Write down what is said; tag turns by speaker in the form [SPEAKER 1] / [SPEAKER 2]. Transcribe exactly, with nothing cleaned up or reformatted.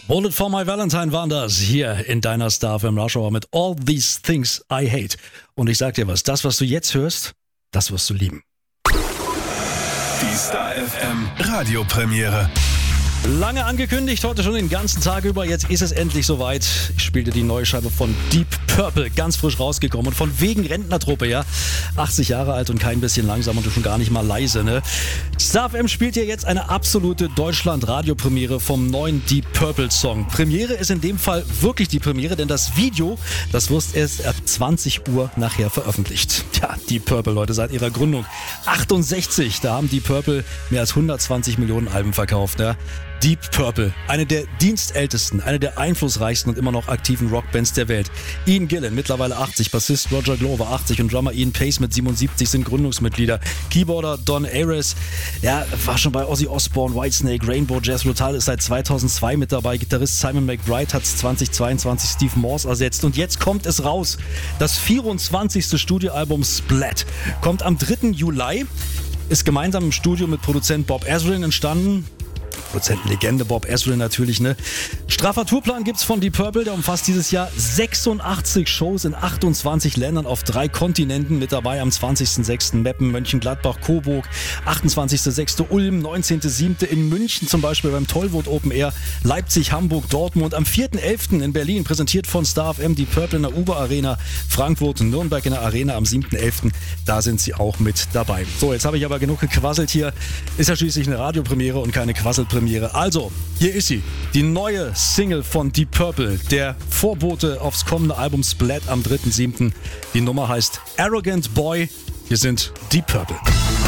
[SPEAKER 1] Hold It For My Valentine waren das hier in deiner Star F M Rush Hour mit All These Things I Hate. Und ich sag dir was, das, was du jetzt hörst, das wirst du lieben.
[SPEAKER 2] Die Star F M Radiopremiere.
[SPEAKER 1] Lange angekündigt, heute schon den ganzen Tag über, jetzt ist es endlich soweit. Ich spielte die neue Scheibe von Deep Purple, ganz frisch rausgekommen und von wegen Rentnertruppe, ja. achtzig Jahre alt und kein bisschen langsam und schon gar nicht mal leise, ne. Star F M spielt hier jetzt eine absolute Deutschland-Radiopremiere vom neuen Deep Purple Song. Premiere ist in dem Fall wirklich die Premiere, denn das Video, das wird erst ab zwanzig Uhr nachher veröffentlicht. Tja, Deep Purple, Leute, seit ihrer Gründung achtundsechzig, da haben Deep Purple mehr als hundertzwanzig Millionen Alben verkauft, ne. Deep Purple, eine der dienstältesten, eine der einflussreichsten und immer noch aktiven Rockbands der Welt. Ian Gillan, mittlerweile achtzig, Bassist Roger Glover achtzig und Drummer Ian Pace mit siebenundsiebzig sind Gründungsmitglieder. Keyboarder Don Ayres, ja, war schon bei Ozzy Osbourne, Whitesnake, Rainbow, Jazz Rotal, ist seit zweitausendzwei mit dabei. Gitarrist Simon McBride hat zweitausendzweiundzwanzig Steve Morse ersetzt. Und jetzt kommt es raus. Das vierundzwanzigste Studioalbum Splat kommt am dritten Juli, ist gemeinsam im Studio mit Produzent Bob Ezrin entstanden. Produzentenlegende Bob Ezrin natürlich, ne? Straffer Tourplan gibt's von Deep Purple, der umfasst dieses Jahr sechsundachtzig Shows in achtundzwanzig Ländern auf drei Kontinenten. Mit dabei am zwanzigsten sechsten Meppen, Mönchengladbach, Coburg, achtundzwanzigsten sechsten Ulm, neunzehnten siebten in München zum Beispiel beim Tollwood Open Air, Leipzig, Hamburg, Dortmund. Am vierten elften in Berlin, präsentiert von Star F M, Deep Purple in der Uber Arena, Frankfurt und Nürnberg in der Arena am siebten elften Da sind sie auch mit dabei. So, jetzt habe ich aber genug gequasselt hier. Ist ja schließlich eine Radiopremiere und keine Quasselpremiere. Also, hier ist sie, die neue Single von Deep Purple, der Vorbote aufs kommende Album Splat am dritten siebten Die Nummer heißt Arrogant Boy. Hier sind Deep Purple.